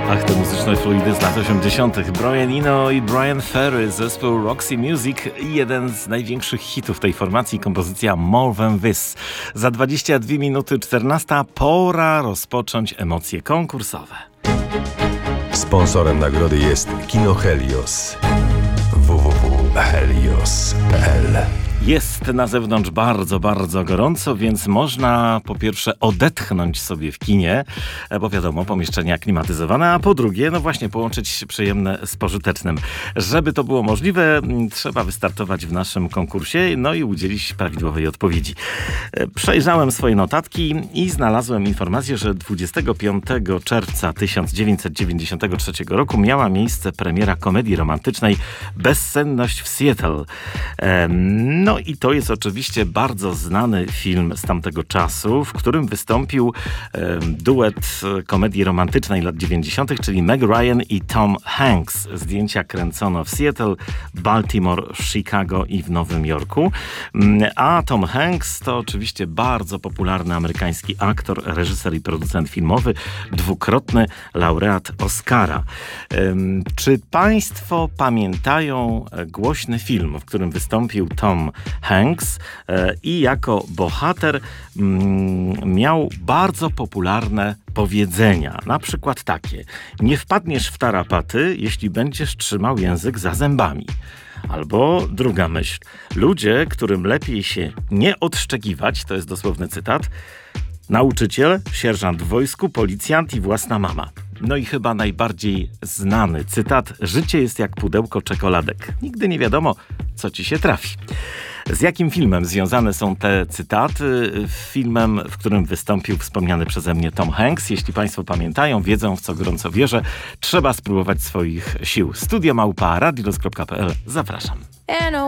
Ach, te muzyczne fluidy z lat 80. Brian Eno i Bryan Ferry, zespół Roxy Music i jeden z największych hitów tej formacji, kompozycja More Than This. Za 22 minuty 14 pora rozpocząć emocje konkursowe. Sponsorem nagrody jest Kino Helios. www.helios.pl. Jest na zewnątrz bardzo, bardzo gorąco, więc można po pierwsze odetchnąć sobie w kinie, bo wiadomo, pomieszczenia klimatyzowane, a po drugie, no właśnie, połączyć przyjemne z pożytecznym. Żeby to było możliwe, trzeba wystartować w naszym konkursie, no i udzielić prawidłowej odpowiedzi. Przejrzałem swoje notatki i znalazłem informację, że 25 czerwca 1993 roku miała miejsce premiera komedii romantycznej Bezsenność w Seattle. No i to jest oczywiście bardzo znany film z tamtego czasu, w którym wystąpił duet komedii romantycznej lat 90., czyli Meg Ryan i Tom Hanks. Zdjęcia kręcono w Seattle, Baltimore, Chicago i w Nowym Jorku. A Tom Hanks to oczywiście bardzo popularny amerykański aktor, reżyser i producent filmowy, dwukrotny laureat Oscara. Czy państwo pamiętają głośny film, w którym wystąpił Tom Hanks i jako bohater miał bardzo popularne powiedzenia. Na przykład takie: nie wpadniesz w tarapaty, jeśli będziesz trzymał język za zębami. Albo druga myśl: ludzie, którym lepiej się nie odszczekiwać, to jest dosłowny cytat, nauczyciel, sierżant w wojsku, policjant i własna mama. No i chyba najbardziej znany cytat: życie jest jak pudełko czekoladek. Nigdy nie wiadomo, co ci się trafi. Z jakim filmem związane są te cytaty? Filmem, w którym wystąpił wspomniany przeze mnie Tom Hanks. Jeśli państwo pamiętają, wiedzą, w co gorąco wierzę, trzeba spróbować swoich sił. Studio @radioluz.pl. Zapraszam.